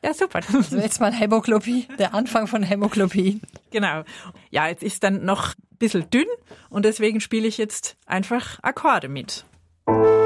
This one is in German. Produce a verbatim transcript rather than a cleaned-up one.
Ja, super. Also jetzt mal Hämoglobin, der Anfang von Hämoglobin. Genau. Ja, jetzt ist dann noch ein bisschen dünn und deswegen spiele ich jetzt einfach Akkorde mit.